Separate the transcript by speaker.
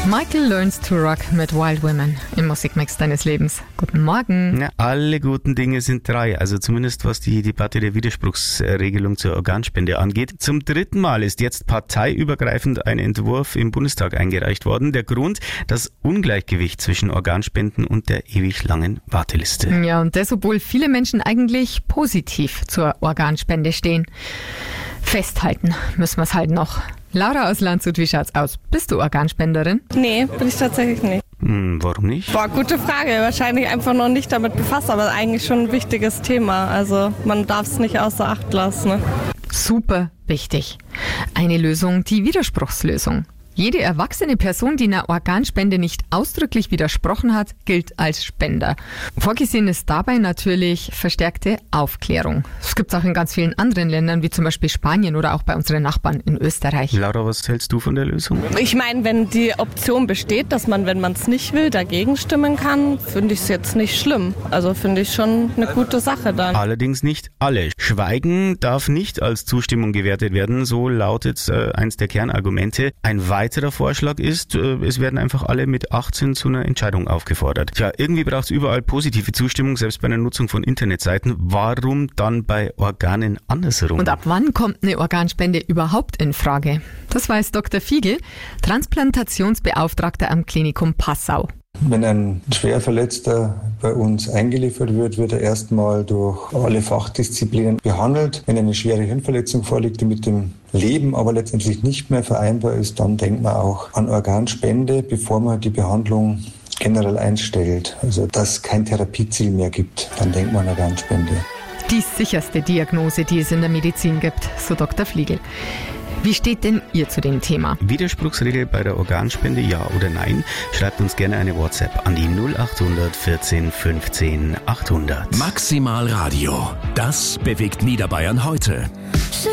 Speaker 1: Michael Learns to Rock mit Wild Women im Musikmix deines Lebens. Guten Morgen.
Speaker 2: Ja, alle guten Dinge sind drei, also zumindest was die Debatte der Widerspruchsregelung zur Organspende angeht. Zum dritten Mal ist jetzt parteiübergreifend ein Entwurf im Bundestag eingereicht worden. Der Grund, das Ungleichgewicht zwischen Organspenden und der ewig langen Warteliste.
Speaker 1: Ja, und das, obwohl viele Menschen eigentlich positiv zur Organspende stehen. Festhalten müssen wir es halt noch. Laura aus Landshut, wie schaut's aus? Bist du Organspenderin?
Speaker 3: Nee, bin ich tatsächlich nicht.
Speaker 2: Warum nicht?
Speaker 3: Gute Frage. Wahrscheinlich einfach noch nicht damit befasst, aber eigentlich schon ein wichtiges Thema. Also man darf es nicht außer Acht lassen. Ne?
Speaker 1: Super wichtig. Eine Lösung, die Widerspruchslösung. Jede erwachsene Person, die einer Organspende nicht ausdrücklich widersprochen hat, gilt als Spender. Vorgesehen ist dabei natürlich verstärkte Aufklärung. Das gibt es auch in ganz vielen anderen Ländern, wie zum Beispiel Spanien oder auch bei unseren Nachbarn in Österreich.
Speaker 2: Laura, was hältst du von der Lösung?
Speaker 3: Ich meine, wenn die Option besteht, dass man, wenn man es nicht will, dagegen stimmen kann, finde ich es jetzt nicht schlimm. Also finde ich schon eine gute Sache dann.
Speaker 2: Allerdings nicht alle. Schweigen darf nicht als Zustimmung gewertet werden, so lautet eins der Kernargumente. Ein weiterer Vorschlag ist, es werden einfach alle mit 18 zu einer Entscheidung aufgefordert. Tja, irgendwie braucht es überall positive Zustimmung, selbst bei der Nutzung von Internetseiten. Warum dann bei Organen andersherum?
Speaker 1: Und ab wann kommt eine Organspende überhaupt in Frage? Das weiß Dr. Fiegel, Transplantationsbeauftragter am Klinikum Passau.
Speaker 4: Wenn ein Schwerverletzter bei uns eingeliefert wird, wird er erstmal durch alle Fachdisziplinen behandelt. Wenn eine schwere Hirnverletzung vorliegt, die mit dem Leben aber letztendlich nicht mehr vereinbar ist, dann denkt man auch an Organspende, bevor man die Behandlung generell einstellt. Also dass es kein Therapieziel mehr gibt, dann denkt man an Organspende.
Speaker 1: Die sicherste Diagnose, die es in der Medizin gibt, so Dr. Fliegel. Wie steht denn ihr zu dem Thema?
Speaker 2: Widerspruchsregel bei der Organspende, ja oder nein? Schreibt uns gerne eine WhatsApp an die 0800 14 15 800.
Speaker 5: Maximal Radio, das bewegt Niederbayern heute.